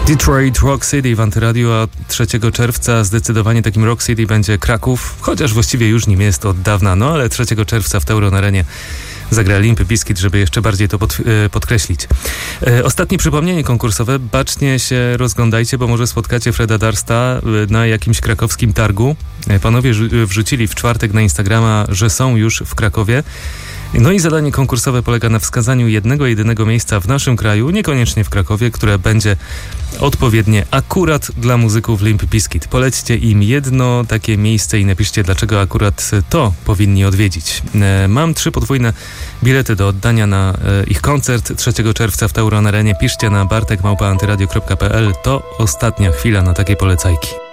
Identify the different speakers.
Speaker 1: Detroit Rock City w Antyradiu, a 3 czerwca zdecydowanie takim Rock City będzie Kraków, chociaż właściwie już nim jest od dawna, no ale 3 czerwca w Tauron Arenie zagra Limp Bizkit, żeby jeszcze bardziej to podkreślić. Ostatnie przypomnienie konkursowe. Bacznie się rozglądajcie, bo może spotkacie Freda Darsta na jakimś krakowskim targu. Panowie wrzucili w czwartek na Instagrama, że są już w Krakowie. No i zadanie konkursowe polega na wskazaniu jedynego miejsca w naszym kraju, niekoniecznie w Krakowie, które będzie odpowiednie akurat dla muzyków Limp Bizkit. Polećcie im jedno takie miejsce i napiszcie, dlaczego akurat to powinni odwiedzić. Mam 3 podwójne bilety do oddania na ich koncert 3 czerwca w Tauron Arenie. Piszcie na bartek@antyradio.pl. To ostatnia chwila na takie polecajki.